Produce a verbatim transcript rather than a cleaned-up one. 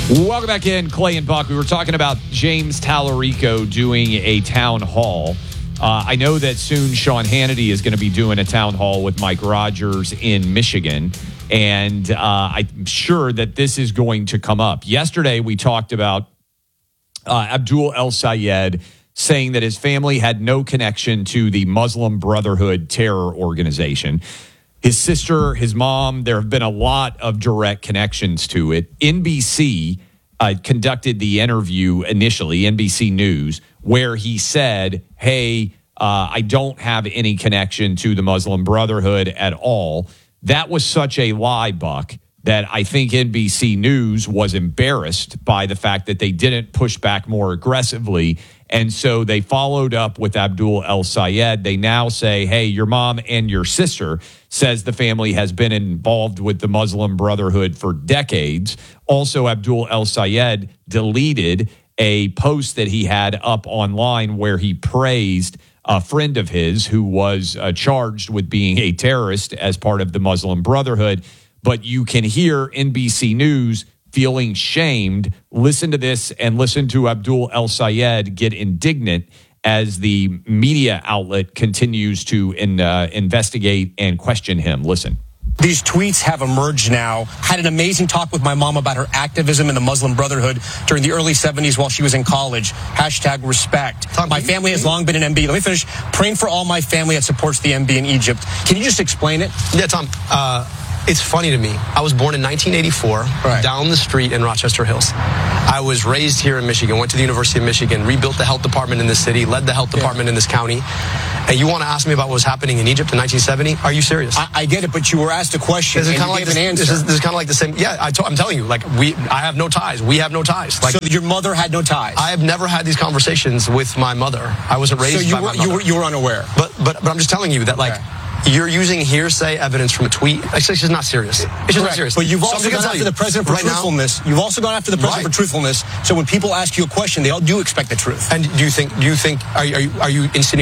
Welcome back in, Clay and Buck. We were talking about James Tallarico doing a town hall. Uh, I know that soon Sean Hannity is going to be doing a town hall with Mike Rogers in Michigan, and uh, I'm sure that this is going to come up. Yesterday, we talked about uh, Abdul El-Sayed saying that his family had no connection to the Muslim Brotherhood terror organization. His sister, his mom, there have been a lot of direct connections to it. N B C uh, conducted the interview initially, N B C News, where he said, hey, uh, I don't have any connection to the Muslim Brotherhood at all. That was such a lie, Buck, that I think N B C News was embarrassed by the fact that they didn't push back more aggressively. And so they followed up with Abdul El-Sayed. They now say, hey, your mom and your sister says the family has been involved with the Muslim Brotherhood for decades. Also, Abdul El-Sayed deleted a post that he had up online where he praised a friend of his who was uh, charged with being a terrorist as part of the Muslim Brotherhood. But you can hear N B C News feeling shamed. Listen to this and listen to Abdul El-Sayed get indignant as the media outlet continues to in, uh, investigate and question him. Listen. These tweets have emerged now. Had an amazing talk with my mom about her activism in the Muslim Brotherhood during the early seventies while she was in college. Hashtag respect. Tom, my family has long been an M B. Let me finish. Praying for all my family that supports the M B in Egypt. Can you just explain it? Yeah, Tom. Uh, it's funny to me. I was born in nineteen eighty-four, right, down the street in Rochester Hills. I was raised here in Michigan, went to the University of Michigan, rebuilt the health department in this city, led the health department yeah. in this county. And you want to ask me about what was happening in Egypt in nineteen seventy? Are you serious? I, I get it, but you were asked a question and you like gave this, an answer. This is, this is kind of like the same. Yeah, I to, I'm telling you, like, we, I have no ties. We have no ties. Like, so your mother had no ties? I have never had these conversations with my mother. I wasn't raised so you by were, my mother. You were, you were unaware? But, but, but I'm just telling you that, like, okay, you're using hearsay evidence from a tweet. It's just not serious. It's just Correct. not serious. But you've also so gone after the president for right truthfulness. Now, you've also gone after the president right. for truthfulness. So when people ask you a question, they all do expect the truth. And do you think? Do you think? Are, are you? Are you insinuating